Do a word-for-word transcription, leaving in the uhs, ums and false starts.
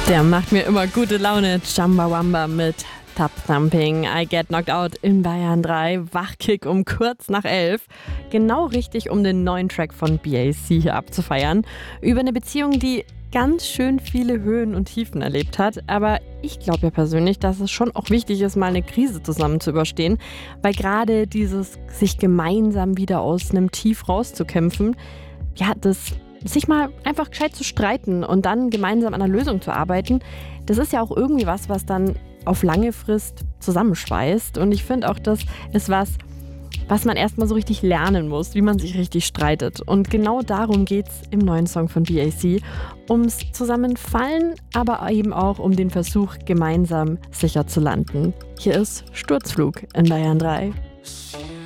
Der macht mir immer gute Laune. Chumbawamba mit Tap Thumping. I Get Knocked Out in Bayern drei. Wachkick um kurz nach elf. Genau richtig, um den neuen Track von B A C hier abzufeiern. Über eine Beziehung, die ganz schön viele Höhen und Tiefen erlebt hat. Aber ich glaube ja persönlich, dass es schon auch wichtig ist, mal eine Krise zusammen zu überstehen. Weil gerade dieses sich gemeinsam wieder aus einem Tief rauszukämpfen, ja, das sich mal einfach gescheit zu streiten und dann gemeinsam an einer Lösung zu arbeiten, das ist ja auch irgendwie was, was dann auf lange Frist zusammenschweißt. Und ich finde auch, das ist was, was man erstmal so richtig lernen muss, wie man sich richtig streitet. Und genau darum geht's im neuen Song von B A C. Ums Zusammenfallen, aber eben auch um den Versuch, gemeinsam sicher zu landen. Hier ist Sturzflug in Bayern drei.